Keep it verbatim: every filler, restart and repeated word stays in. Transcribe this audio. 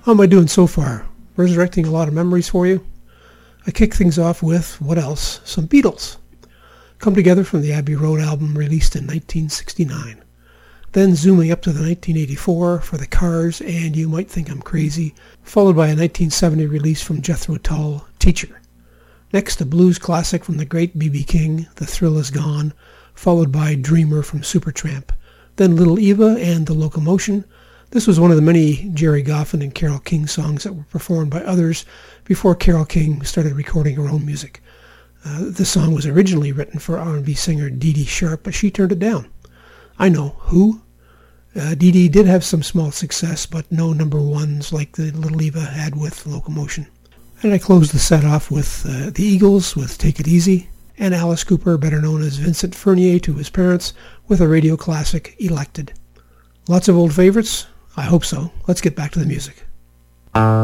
How am I doing so far? Resurrecting a lot of memories for you? I kick things off with, what else? Some Beatles. Come Together from the Abbey Road album released in nineteen sixty-nine. Then zooming up to the nineteen eighty-four for the Cars and You Might Think I'm Crazy, followed by a nineteen seventy release from Jethro Tull, Teacher. Next, a blues classic from the great B B King, The Thrill Is Gone, followed by Dreamer from Supertramp. Then Little Eva and The Locomotion. This was one of the many Jerry Goffin and Carole King songs that were performed by others before Carole King started recording her own music. Uh, the song was originally written for R and B singer Dee Dee Sharp, but she turned it down. I know, who? Uh, Dee Dee did have some small success, but no number ones like the Little Eva had with Locomotion. And I closed the set off with uh, the Eagles with Take It Easy, and Alice Cooper, better known as Vincent Furnier to his parents, with a radio classic, Elected. Lots of old favorites? I hope so. Let's get back to the music.